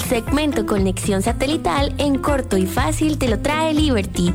Segmento conexión satelital en corto y fácil te lo trae Liberty.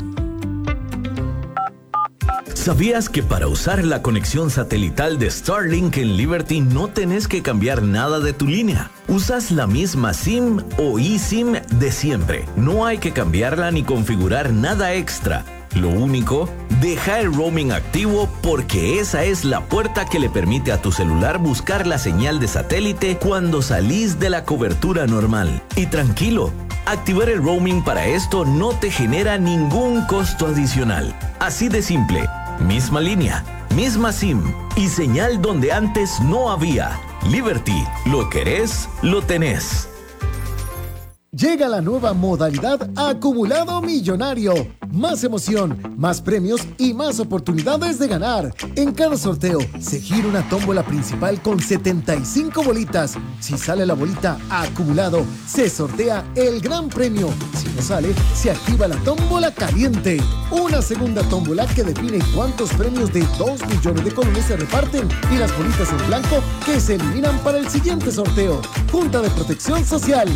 ¿Sabías que para usar la conexión satelital de Starlink en Liberty no tenés que cambiar nada de tu línea? Usas la misma SIM o eSIM de siempre. No hay que cambiarla ni configurar nada extra. Lo único, deja el roaming activo porque esa es la puerta que le permite a tu celular buscar la señal de satélite cuando salís de la cobertura normal. Y tranquilo, activar el roaming para esto no te genera ningún costo adicional. Así de simple, misma línea, misma SIM y señal donde antes no había. Liberty, lo querés, lo tenés. Llega la nueva modalidad Acumulado Millonario. Más emoción, más premios y más oportunidades de ganar. En cada sorteo se gira una tómbola principal con 75 bolitas. Si sale la bolita acumulado, se sortea el gran premio. Si no sale, se activa la tómbola caliente. Una segunda tómbola que define cuántos premios de 2 millones de colones se reparten y las bolitas en blanco que se eliminan para el siguiente sorteo. Junta de Protección Social.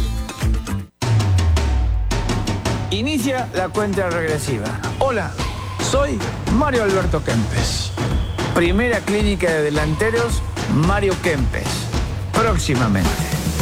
Inicia la cuenta regresiva. Hola, soy Mario Alberto Kempes. Primera clínica de delanteros, Mario Kempes. Próximamente.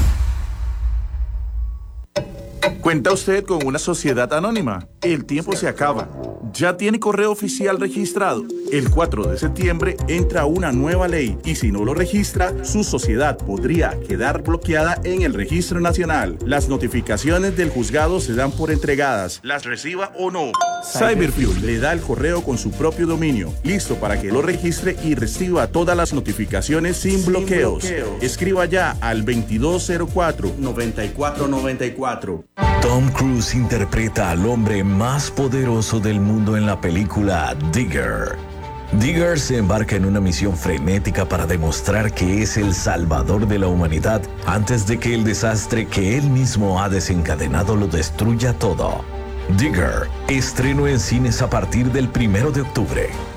¿Cuenta usted con una sociedad anónima? El tiempo se acaba. ¿Ya tiene correo oficial registrado? El 4 de septiembre entra una nueva ley y si no lo registra, su sociedad podría quedar bloqueada en el Registro Nacional. Las notificaciones del juzgado se dan por entregadas, las reciba o no. Cyberfuel le da el correo con su propio dominio, listo para que lo registre y reciba todas las notificaciones sin bloqueos. Escriba ya al 2204-9494. Tom Cruise interpreta al hombre más poderoso del mundo en la película Digger. Digger se embarca en una misión frenética para demostrar que es el salvador de la humanidad antes de que el desastre que él mismo ha desencadenado lo destruya todo. Digger, estreno en cines a partir del 1 de octubre.